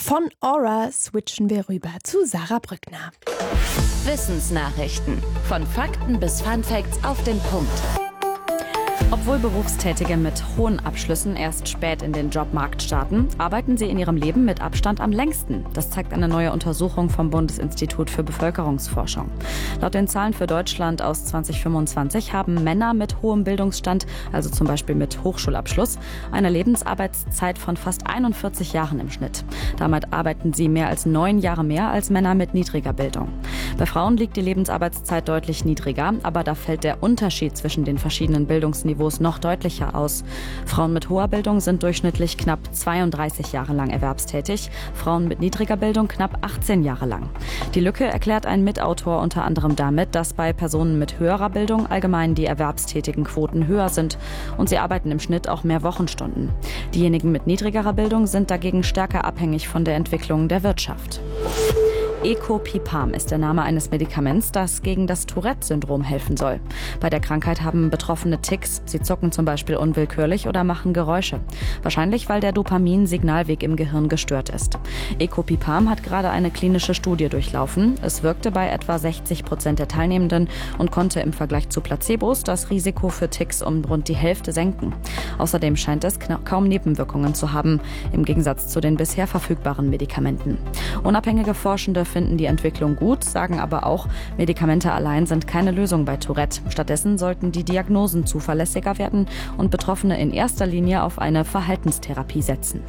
Von Aura switchen wir rüber zu Sarah Brückner. Wissensnachrichten. Von Fakten bis Funfacts auf den Punkt. Obwohl Berufstätige mit hohen Abschlüssen erst spät in den Jobmarkt starten, arbeiten sie in ihrem Leben mit Abstand am längsten. Das zeigt eine neue Untersuchung vom Bundesinstitut für Bevölkerungsforschung. Laut den Zahlen für Deutschland aus 2025 haben Männer mit hohem Bildungsstand, also zum Beispiel mit Hochschulabschluss, eine Lebensarbeitszeit von fast 41 Jahren im Schnitt. Damit arbeiten sie mehr als 9 Jahre mehr als Männer mit niedriger Bildung. Bei Frauen liegt die Lebensarbeitszeit deutlich niedriger, aber da fällt der Unterschied zwischen den verschiedenen Bildungsniveaus noch deutlicher aus. Frauen mit hoher Bildung sind durchschnittlich knapp 32 Jahre lang erwerbstätig, Frauen mit niedriger Bildung knapp 18 Jahre lang. Die Lücke erklärt ein Mitautor unter anderem damit, dass bei Personen mit höherer Bildung allgemein die erwerbstätigen Quoten höher sind und sie arbeiten im Schnitt auch mehr Wochenstunden. Diejenigen mit niedrigerer Bildung sind dagegen stärker abhängig von der Entwicklung der Wirtschaft. Ecopipam ist der Name eines Medikaments, das gegen das Tourette-Syndrom helfen soll. Bei der Krankheit haben Betroffene Tics. Sie zucken zum Beispiel unwillkürlich oder machen Geräusche. Wahrscheinlich, weil der Dopamin-Signalweg im Gehirn gestört ist. Ecopipam hat gerade eine klinische Studie durchlaufen. Es wirkte bei etwa 60% der Teilnehmenden und konnte im Vergleich zu Placebos das Risiko für Tics um rund die Hälfte senken. Außerdem scheint es kaum Nebenwirkungen zu haben, im Gegensatz zu den bisher verfügbaren Medikamenten. Unabhängige Forschende finden die Entwicklung gut, sagen aber auch, Medikamente allein sind keine Lösung bei Tourette. Stattdessen sollten die Diagnosen zuverlässiger werden und Betroffene in erster Linie auf eine Verhaltenstherapie setzen.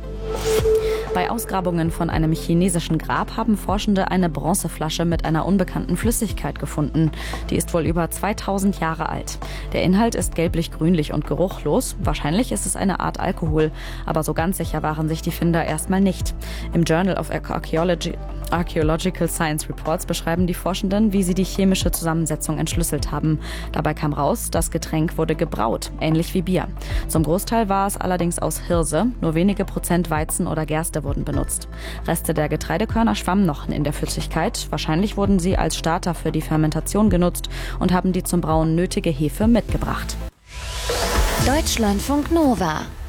Bei Ausgrabungen von einem chinesischen Grab haben Forschende eine Bronzeflasche mit einer unbekannten Flüssigkeit gefunden. Die ist wohl über 2000 Jahre alt. Der Inhalt ist gelblich-grünlich und geruchlos. Wahrscheinlich ist es eine Art Alkohol. Aber so ganz sicher waren sich die Finder erstmal nicht. Im Journal of Archaeological Science Reports beschreiben die Forschenden, wie sie die chemische Zusammensetzung entschlüsselt haben. Dabei kam raus, das Getränk wurde gebraut, ähnlich wie Bier. Zum Großteil war es allerdings aus Hirse. Nur wenige Prozent Weizen oder Gerste wurden benutzt. Reste der Getreidekörner schwammen noch in der Flüssigkeit. Wahrscheinlich wurden sie als Starter für die Fermentation genutzt und haben die zum Brauen nötige Hefe mitgebracht. Deutschlandfunk Nova